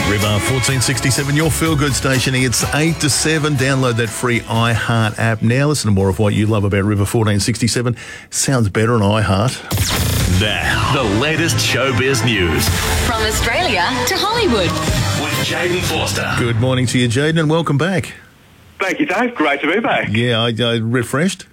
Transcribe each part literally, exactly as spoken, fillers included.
River fourteen sixty-seven, your feel-good station. It's eight to seven. Download that free iHeart app now. Listen to more of what you love about River fourteen sixty-seven. Sounds better on iHeart. Now, the latest showbiz news. From Australia to Hollywood. With Jaden Forster. Good morning to you, Jaden, and welcome back. Thank you, Dave. Great to be back. Yeah, I, I refreshed.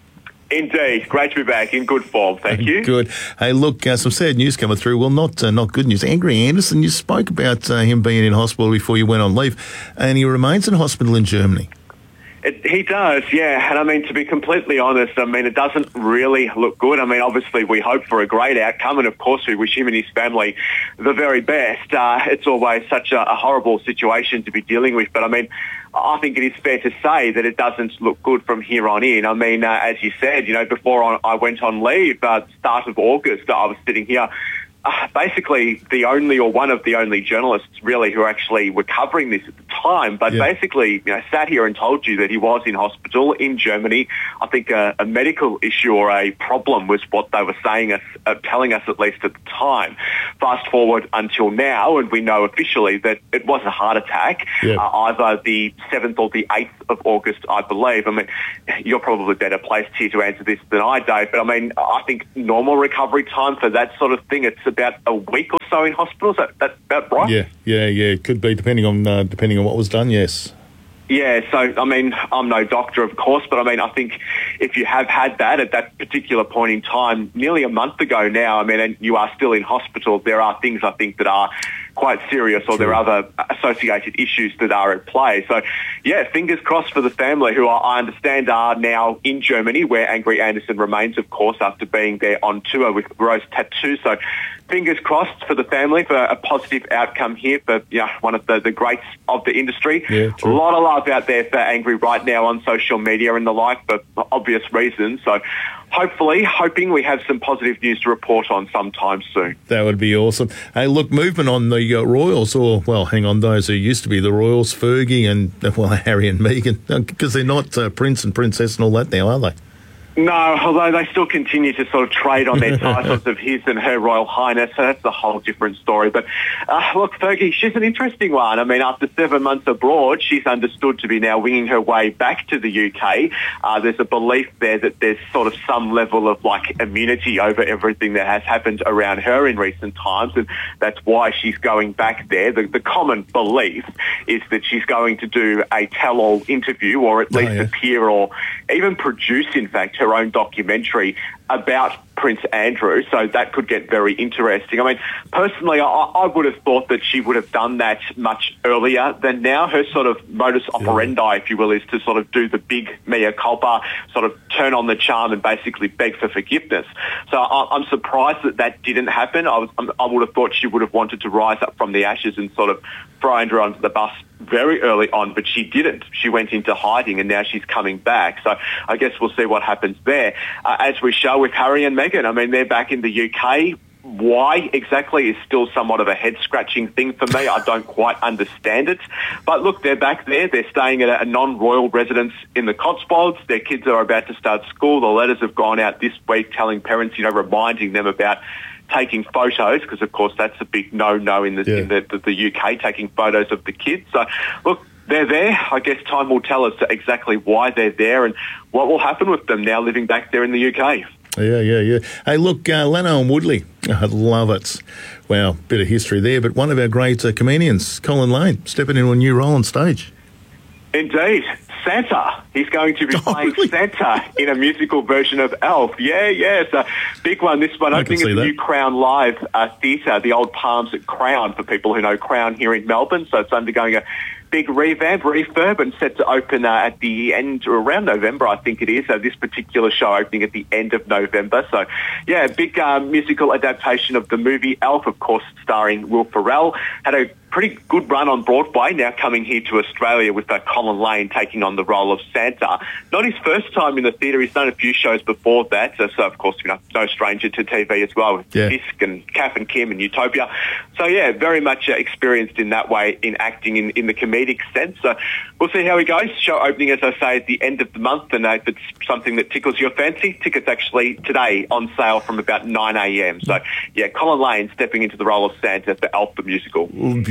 Indeed. Great to be back in good form. Thank you. Good. Hey, look, uh, some sad news coming through. Well, not uh, not good news. Angry Anderson, you spoke about uh, him being in hospital before you went on leave, and he remains in hospital in Germany. It, he does, yeah. And I mean, to be completely honest, I mean, it doesn't really look good. I mean, obviously, we hope for a great outcome, and of course, we wish him and his family the very best. Uh, it's always such a, a horrible situation to be dealing with, but I mean, I think it is fair to say that it doesn't look good from here on in. I mean, uh, as you said, you know, before on, I went on leave, uh, start of August, I was sitting here. Uh, basically, the only or one of the only journalists really who actually were covering this at the time, but yeah. basically, you know, sat here and told you that he was in hospital in Germany. I think a, a medical issue or a problem was what they were saying us, uh, telling us at least at the time. Fast forward until now, and we know officially that it was a heart attack, yeah. uh, either the seventh or the eighth of August, I believe. I mean, you're probably better placed here to answer this than I, Dave, but I mean, I think normal recovery time for that sort of thing, it's about a week or so in hospital. Is that, that about right? Yeah, yeah, yeah. It could be, depending on uh, depending on what was done, yes. Yeah, so, I mean, I'm no doctor, of course, but I mean, I think if you have had that at that particular point in time, nearly a month ago now, I mean, and you are still in hospital, there are things I think that are quite serious, or True. There are other associated issues that are at play. So, yeah, fingers crossed for the family, who I understand are now in Germany, where Angry Anderson remains, of course, after being there on tour with Rose Tattoo. So, fingers crossed for the family for a positive outcome here for you know, one of the, the greats of the industry. Yeah, a lot of love out there for Angry right now on social media and the like for obvious reasons. So hopefully, hoping we have some positive news to report on sometime soon. That would be awesome. Hey, look, movement on the uh, Royals, or, well, hang on, those who used to be the Royals, Fergie and, well, Harry and Meghan, because they're not uh, Prince and Princess and all that now, are they? No, although they still continue to sort of trade on their titles of his and her Royal Highness, so that's a whole different story. But uh, look, Fergie, she's an interesting one. I mean, after seven months abroad, she's understood to be now winging her way back to the U K. Uh, there's a belief there that there's sort of some level of, like, immunity over everything that has happened around her in recent times, and that's why she's going back there. The, the common belief is that she's going to do a tell-all interview, or at least oh, yeah. appear or even produce, in fact, her own documentary about Prince Andrew, so that could get very interesting. I mean, personally, I, I would have thought that she would have done that much earlier than now. Her sort of modus operandi, yeah. if you will, is to sort of do the big mea culpa, sort of turn on the charm and basically beg for forgiveness. So I, I'm surprised that that didn't happen. I, was, I would have thought she would have wanted to rise up from the ashes and sort of throw Andrew onto the bus very early on, but she didn't. She went into hiding, and now she's coming back. So I guess we'll see what happens there. Uh, as we show with Harry and Meghan, I mean, they're back in the U K. Why exactly is still somewhat of a head-scratching thing for me. I don't quite understand it. But look, they're back there. They're staying at a non-royal residence in the Cotswolds. Their kids are about to start school. The letters have gone out this week telling parents, you know, reminding them about taking photos, because, of course, that's a big no-no in, the, yeah. in the, the, the U K, taking photos of the kids. So, look, they're there. I guess time will tell us exactly why they're there and what will happen with them now living back there in the U K. Yeah, yeah, yeah. Hey, look, uh, Leno and Woodley, I love it. Well, bit of history there, but one of our great uh, comedians, Colin Lane, stepping into a new role on stage. Indeed. Santa. He's going to be oh, playing really? Santa in a musical version of Elf. Yeah, yeah, it's a big one. This one I opening at the that. new Crown Live uh, Theatre, the old Palms at Crown, for people who know Crown here in Melbourne. So it's undergoing a big revamp, refurb, and set to open uh, at the end, or around November, I think it is. So this particular show opening at the end of November. So, yeah, a big uh, musical adaptation of the movie Elf, of course, starring Will Ferrell. Had a pretty good run on Broadway, now coming here to Australia with uh, Colin Lane taking on the role of Santa. Not his first time in the theatre. He's done a few shows before that. So, so of course, you know, no stranger to T V as well, with yeah. Disc and Kath and Kim and Utopia. So, yeah, very much uh, experienced in that way in acting in, in the comedic sense. So we'll see how he goes. Show opening, as I say, at the end of the month. And uh, if it's something that tickles your fancy, tickets actually today on sale from about nine a.m. So, yeah, Colin Lane stepping into the role of Santa for Elf the Musical. Beautiful.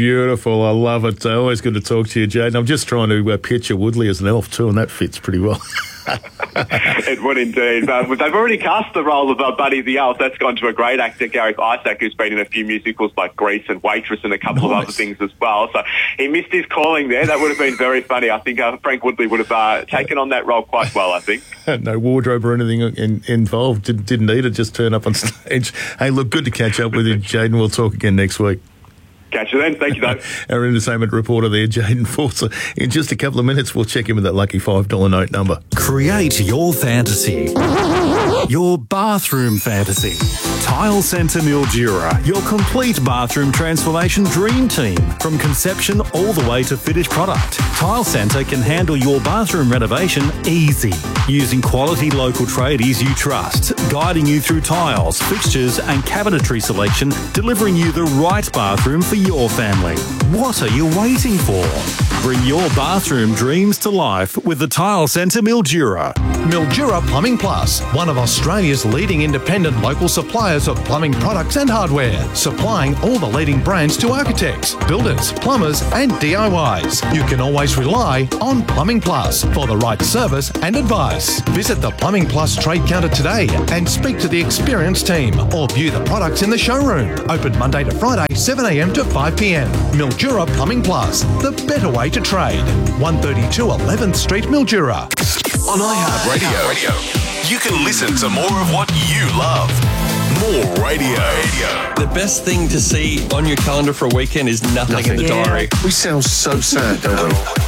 Beautiful. I love it. Uh, always good to talk to you, Jade. I'm just trying to uh, picture Woodley as an elf too, and that fits pretty well. It would indeed. Uh, they've already cast the role of uh, Buddy the Elf. That's gone to a great actor, Gareth Isaac, who's been in a few musicals like Grease and Waitress and a couple nice. of other things as well. So he missed his calling there. That would have been very funny. I think uh, Frank Woodley would have uh, taken on that role quite well, I think. No wardrobe or anything in, involved. Didn't, didn't need it. Just turn up on stage. Hey, look, good to catch up with you, Jaden. We'll talk again next week. Catch you then. Thank you, though. Our entertainment reporter there, Jaden Forster. In just a couple of minutes, we'll check in with that lucky five dollar note number. Create your fantasy. Your bathroom fantasy. Tile Centre Mildura, your complete bathroom transformation dream team. From conception all the way to finished product, Tile Centre can handle your bathroom renovation easy. Using quality local tradies you trust, guiding you through tiles, fixtures and cabinetry selection, delivering you the right bathroom for your family. What are you waiting for? Bring your bathroom dreams to life with the Tile Centre Mildura. Mildura Plumbing Plus, one of Australia's leading independent local suppliers of plumbing products and hardware, supplying all the leading brands to architects, builders, plumbers and D I Ys. You can always rely on Plumbing Plus for the right service and advice. Visit the Plumbing Plus trade counter today and speak to the experienced team or view the products in the showroom. Open Monday to Friday, seven a m to five p m. Mildura Plumbing Plus, the better way to trade. one thirty-two eleventh Street, Mildura. On iHeartRadio, Radio, you can listen to more of what you love. More radio. radio. The best thing to see on your calendar for a weekend is nothing, nothing. in the diary. We sound so sad, don't we?